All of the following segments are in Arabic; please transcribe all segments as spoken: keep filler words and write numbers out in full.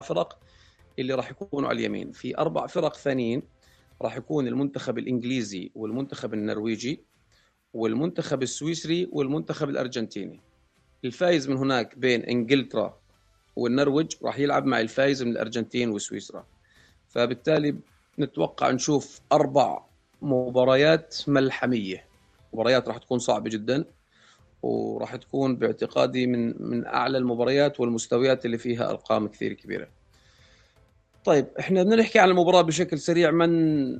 فرق اللي راح يكونوا على اليمين. في أربع فرق ثانيين راح يكون المنتخب الإنجليزي والمنتخب النرويجي والمنتخب السويسري والمنتخب الأرجنتيني. الفائز من هناك بين إنجلترا والنرويج راح يلعب مع الفائز من الأرجنتين وسويسرا. فبالتالي نتوقع نشوف أربع مباريات ملحمية، مباريات راح تكون صعبة جدا، وراح تكون باعتقادي من من أعلى المباريات والمستويات اللي فيها أرقام كثير كبيرة. طيب احنا بدنا نحكي عن المباراة بشكل سريع. من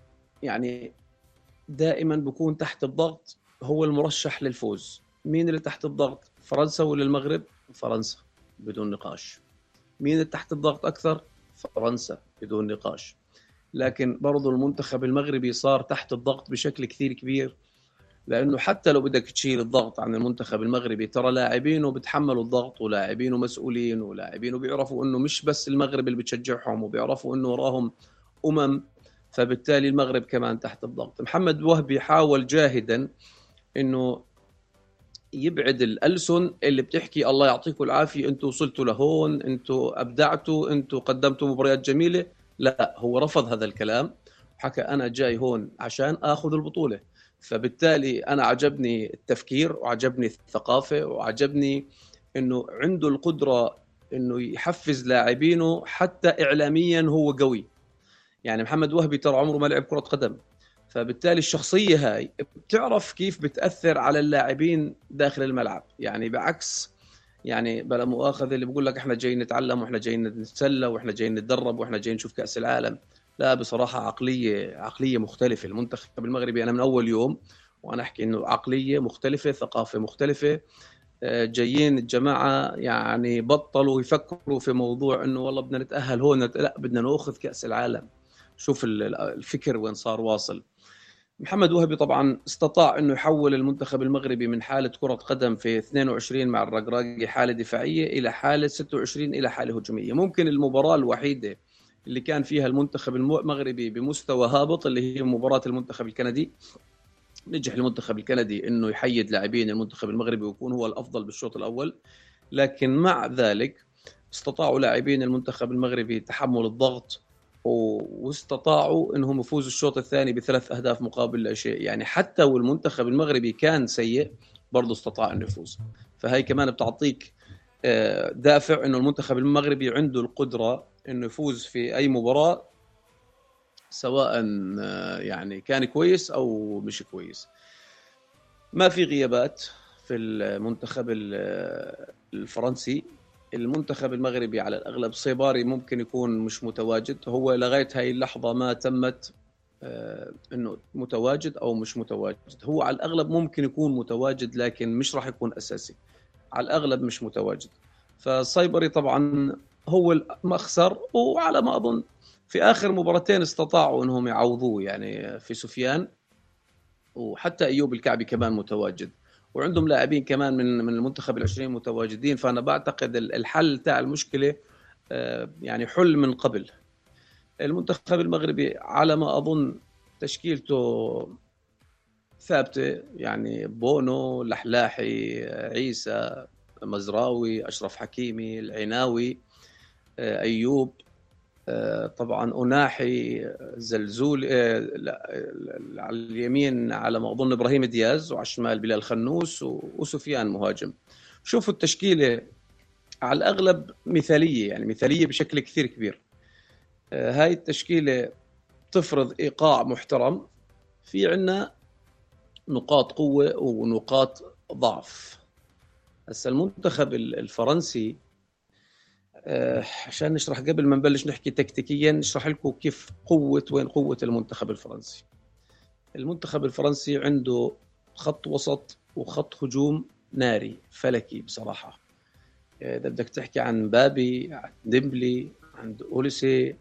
يعني دائما بكون تحت الضغط هو المرشح للفوز. مين اللي تحت الضغط؟ فرنسا ولا المغرب؟ فرنسا بدون نقاش. مين اللي تحت الضغط أكثر؟ فرنسا بدون نقاش. لكن برضو المنتخب المغربي صار تحت الضغط بشكل كثير كبير، لأنه حتى لو بدك تشيل الضغط عن المنتخب المغربي ترى لاعبينه بتحملوا الضغط، ولاعبينه مسؤولين، ولاعبينه بيعرفوا أنه مش بس المغرب اللي بتشجعهم، وبيعرفوا أنه وراهم أمم. فبالتالي المغرب كمان تحت الضغط. محمد وهبي حاول جاهدا أنه يبعد الألسن اللي بتحكي الله يعطيكم العافية أنتوا وصلتوا لهون، أنتوا أبدعتوا، أنتوا قدمتوا مباريات جميلة. لا، هو رفض هذا الكلام، حكى أنا جاي هون عشان أخذ البطولة. فبالتالي أنا عجبني التفكير، وعجبني الثقافة، وعجبني أنه عنده القدرة أنه يحفز لاعبينه حتى إعلاميا هو قوي. يعني محمد وهبي ترى عمره ما لعب كرة قدم، فبالتالي الشخصية هاي بتعرف كيف بتأثر على اللاعبين داخل الملعب. يعني بعكس يعني بلا مؤاخذة اللي بيقول لك احنا جايين نتعلم، واحنا جايين نتسلى، واحنا جايين نتدرب، واحنا جايين نشوف كأس العالم. لا، بصراحة عقلية عقلية مختلفة. المنتخب المغربي أنا من أول يوم وأنا أحكي إنه عقلية مختلفة، ثقافة مختلفة. جايين الجماعة يعني بطلوا يفكروا في موضوع إنه والله بدنا نتأهل هون، لا، بدنا نأخذ كأس العالم. شوف الفكر وين صار واصل. محمد وهبي طبعا استطاع انه يحول المنتخب المغربي من حالة كرة قدم في اثنين وعشرين مع الرقراقي حالة دفاعية الى حالة ستة وعشرين الى حالة هجومية. ممكن المباراة الوحيدة اللي كان فيها المنتخب المغربي بمستوى هابط اللي هي مباراة المنتخب الكندي. نجح المنتخب الكندي انه يحيد لاعبين المنتخب المغربي ويكون هو الافضل بالشوط الاول، لكن مع ذلك استطاعوا لاعبين المنتخب المغربي تحمل الضغط، واستطاعوا انهم يفوزوا الشوط الثاني بثلاث اهداف مقابل لا شيء. يعني حتى والمنتخب المغربي كان سيء برضه استطاع انه يفوز. فهي كمان بتعطيك دافع انه المنتخب المغربي عنده القدرة انه يفوز في اي مباراة، سواء يعني كان كويس او مش كويس. ما في غيابات في المنتخب الفرنسي. المنتخب المغربي على الأغلب صيباري ممكن يكون مش متواجد، هو لغاية هاي اللحظة ما تمت آه إنه متواجد أو مش متواجد. هو على الأغلب ممكن يكون متواجد لكن مش راح يكون أساسي، على الأغلب مش متواجد. فصيبري طبعا هو المخسر. وعلى ما أظن في آخر مباراتين استطاعوا إنهم يعوضوه، يعني في سفيان وحتى أيوب الكعبي كمان متواجد، وعندهم لاعبين كمان من من المنتخب العشرين متواجدين. فأنا بعتقد الحل تاع المشكلة يعني حل من قبل. المنتخب المغربي على ما أظن تشكيلته ثابتة، يعني بونو، لحلاحي، عيسى، مزراوي، أشرف حكيمي، العناوي، أيوب، طبعا أناحي، زلزول، على اليمين على ما أظن إبراهيم دياز، وعلى الشمال بلال خنوس، وسفيان مهاجم. شوفوا التشكيلة على الأغلب مثالية، يعني مثالية بشكل كثير كبير. هاي التشكيلة تفرض إيقاع محترم. في عنا نقاط قوة ونقاط ضعف. هسه المنتخب الفرنسي عشان نشرح قبل ما نبلش نحكي تكتيكيا، نشرح لكم كيف قوة وين قوة المنتخب الفرنسي. المنتخب الفرنسي عنده خط وسط وخط هجوم ناري فلكي بصراحة. إذا بدك تحكي عن مبابي، عن ديمبلي، عن أوليسي،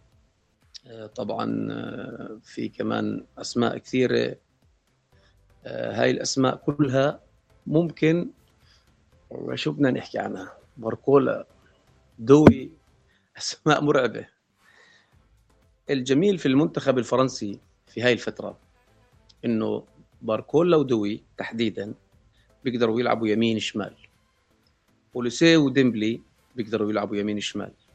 طبعا في كمان أسماء كثيرة. هاي الأسماء كلها ممكن شو بدنا نحكي عنها، باركولا، دوي، أسماء مرعبة. الجميل في المنتخب الفرنسي في هاي الفترة إنه باركولا ودوي تحديدا بيقدروا يلعبوا يمين شمال، ولوسيه وديمبلي بيقدروا يلعبوا يمين شمال.